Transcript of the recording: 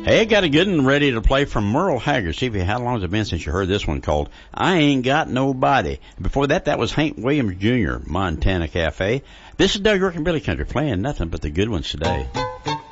Hey, got a good one ready to play from Merle Haggard. See, how long has it been since you heard this one called I Ain't Got Nobody? Before that, that was Hank Williams Jr., Montana Cafe. This is Doug York and Billy Country playing nothing but the good ones today.